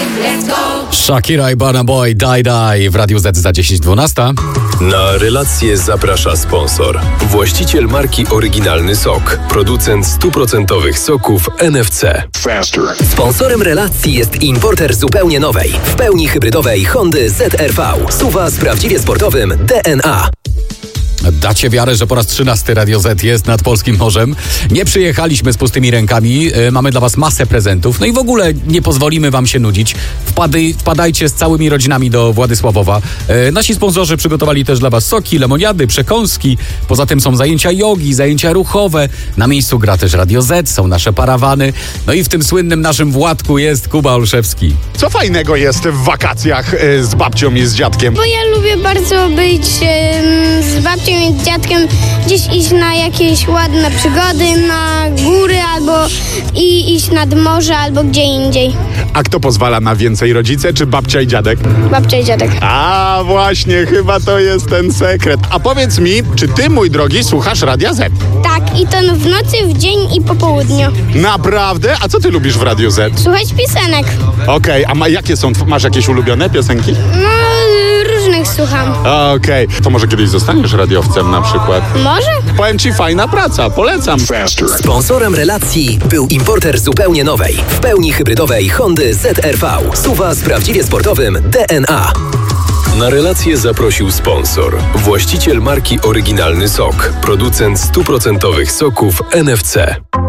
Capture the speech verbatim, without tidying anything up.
let's go. Shakira i Burna Boy, Die Die w Radiu Z za dziesięć dwanaście. Na relację zaprasza sponsor. Właściciel marki Oryginalny Sok. Producent stuprocentowych soków N F C. Faster. Sponsorem relacji jest importer zupełnie nowej, w pełni hybrydowej Hondy Z R V. Suwa z prawdziwie sportowym D N A. Dacie wiarę, że po raz trzynasty Radio Z jest nad polskim morzem. Nie przyjechaliśmy z pustymi rękami. Yy, mamy dla was masę prezentów. No i w ogóle nie pozwolimy wam się nudzić. Wpady, wpadajcie z całymi rodzinami do Władysławowa. Yy, nasi sponsorzy przygotowali też dla was soki, lemoniady, przekąski. Poza tym są zajęcia jogi, zajęcia ruchowe. Na miejscu gra też Radio Z, są nasze parawany. No i w tym słynnym naszym Władku jest Kuba Olszewski. Co fajnego jest w wakacjach y, z babcią i z dziadkiem? Bo ja lubię bardzo być y, z babcią i z dziadkiem, gdzieś iść na jakieś ładne przygody, na góry albo i iść nad morze albo gdzie indziej. A kto pozwala na więcej, rodzice czy babcia i dziadek? Babcia i dziadek. A właśnie, chyba to jest ten sekret. A powiedz mi, czy ty, mój drogi, słuchasz Radia Z? Tak, i to w nocy, w dzień i po południu. Naprawdę? A co ty lubisz w Radiu Z? Słuchać piosenek. Okej, a ma, jakie są, masz jakieś ulubione piosenki? No, różnych słucham. Okej, to może kiedyś zostaniesz radiowcem na przykład? Może? Powiem ci, fajna praca, polecam. Faster. Sponsorem relacji był importer zupełnie nowej, w pełni hybrydowej Hondy Z R V. Suwa z prawdziwie sportowym D N A. Na relację zaprosił sponsor. Właściciel marki Oryginalny Sok. Producent stuprocentowych soków N F C.